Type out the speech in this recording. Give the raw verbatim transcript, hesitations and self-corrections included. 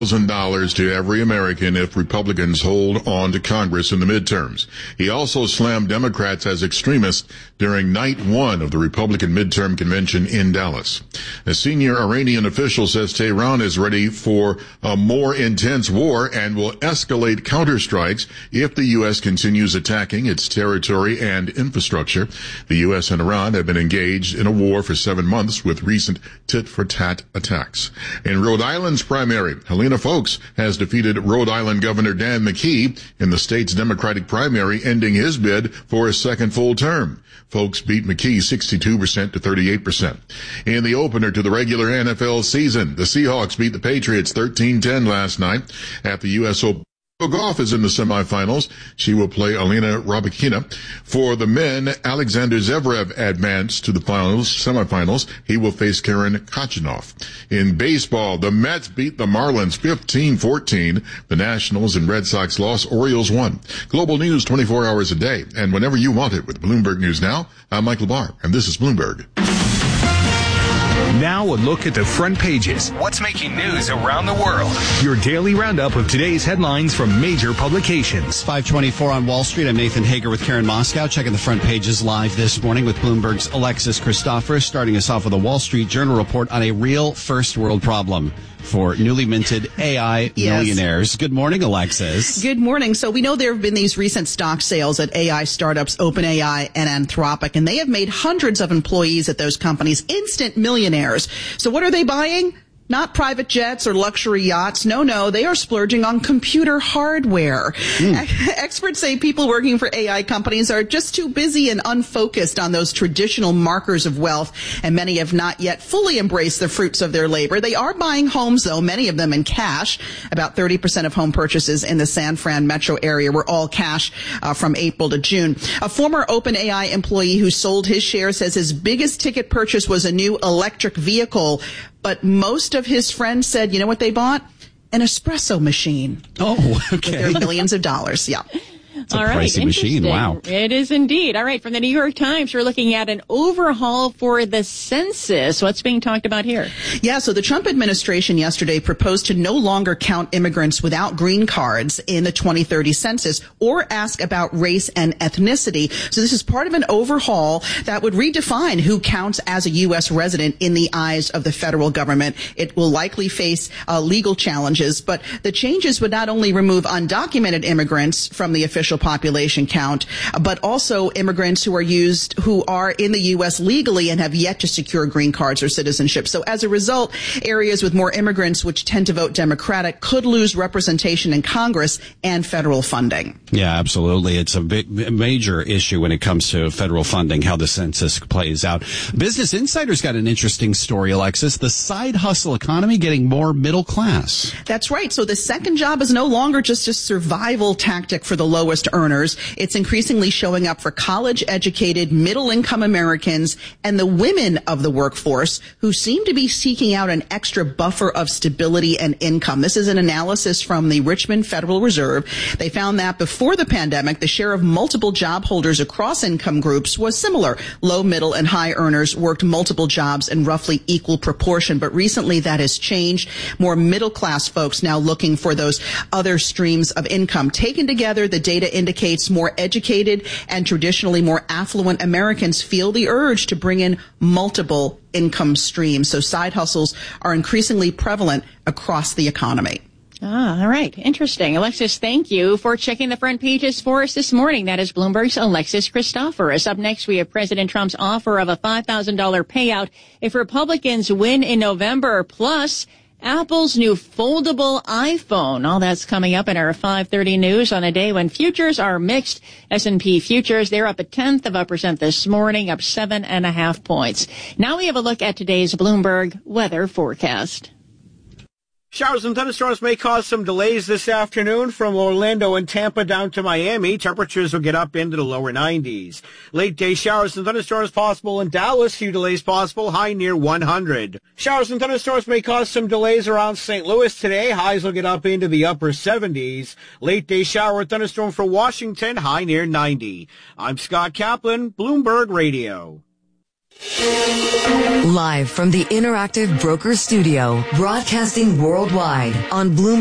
one thousand dollars to every American if Republicans hold on to Congress in the midterms. He also slammed Democrats as extremists during night one of the Republican midterm convention in Dallas. A senior Iranian official says Tehran is ready for a more intense war and will escalate counterstrikes if the U S continues attacking its territory and infrastructure. The U S and Iran have been engaged in a war for seven months with recent tit-for-tat attacks. In Rhode Island's primary, Helena Foulkes has defeated Rhode Island Governor Dan McKee in the state's Democratic primary, ending his bid for a second full term. Foulkes beat McKee sixty-two percent to thirty-eight percent. In the opener to the regular N F L season, the Seahawks beat the Patriots thirteen ten last night at the U S Open. Goff is in the semifinals. She will play Alina Rybakina. For the men, Alexander Zverev advanced to the finals, semifinals. He will face Karen Khachanov. In baseball, the Mets beat the Marlins fifteen fourteen. The Nationals and Red Sox lost. Orioles won. Global news twenty-four hours a day and whenever you want it with Bloomberg News Now. I'm Michael Barr, and this is Bloomberg. Now a look at the front pages. What's making news around the world? Your daily roundup of today's headlines from major publications. five twenty-four on Wall Street. I'm Nathan Hager with Karen Moscow, checking the front pages live this morning with Bloomberg's Alexis Christoforous, starting us off with a Wall Street Journal report on a real first world problem for newly minted A I yes. millionaires. Good morning, Alexis. Good morning. So we know there have been these recent stock sales at A I startups OpenAI and Anthropic, and they have made hundreds of employees at those companies instant millionaires. So what are they buying? Not private jets or luxury yachts. No, no, they are splurging on computer hardware. Mm. Experts say people working for A I companies are just too busy and unfocused on those traditional markers of wealth, and many have not yet fully embraced the fruits of their labor. They are buying homes, though, many of them in cash. About thirty percent of home purchases in the San Fran metro area were all cash uh, from April to June. A former OpenAI employee who sold his shares says his biggest ticket purchase was a new electric vehicle. But most of his friends said, you know what they bought? An espresso machine. Oh, okay. With their millions of dollars, yeah. It's a All pricey right, machine. Wow. It is indeed. All right. From the New York Times, we're looking at an overhaul for the census. What's being talked about here? Yeah. So the Trump administration yesterday proposed to no longer count immigrants without green cards in the twenty thirty census or ask about race and ethnicity. So this is part of an overhaul that would redefine who counts as a U S resident in the eyes of the federal government. It will likely face uh, legal challenges, but the changes would not only remove undocumented immigrants from the official population count, but also immigrants who are used, who are in the U S legally and have yet to secure green cards or citizenship. So as a result, areas with more immigrants which tend to vote Democratic could lose representation in Congress and federal funding. Yeah, absolutely. It's a big, major issue when it comes to federal funding, how the census plays out. Business Insider's got an interesting story, Alexis. The side hustle economy getting more middle class. That's right. So the second job is no longer just a survival tactic for the lowest earners. It's increasingly showing up for college-educated, middle-income Americans and the women of the workforce who seem to be seeking out an extra buffer of stability and income. This is an analysis from the Richmond Federal Reserve. They found that before the pandemic, the share of multiple job holders across income groups was similar. Low, middle, and high earners worked multiple jobs in roughly equal proportion, but recently that has changed. More middle-class folks now looking for those other streams of income. Taken together, the data indicates more educated and traditionally more affluent Americans feel the urge to bring in multiple income streams. So side hustles are increasingly prevalent across the economy. Ah, all right. Interesting. Alexis, thank you for checking the front pages for us this morning. That is Bloomberg's Alexis Christoforous. Up next, we have President Trump's offer of a five thousand dollars payout if Republicans win in November, plus Apple's new foldable iPhone. All that's coming up in our five thirty news on a day when futures are mixed. S and P futures, they're up a tenth of a percent this morning, up seven and a half points. Now we have a look at today's Bloomberg weather forecast. Showers and thunderstorms may cause some delays this afternoon from Orlando and Tampa down to Miami. Temperatures will get up into the lower nineties. Late day showers and thunderstorms possible in Dallas. Few delays possible. High near one hundred. Showers and thunderstorms may cause some delays around Saint Louis today. Highs will get up into the upper seventies. Late day shower and thunderstorm for Washington. High near ninety. I'm Scott Kaplan, Bloomberg Radio. Live from the Interactive Broker Studio, broadcasting worldwide on Bloomberg.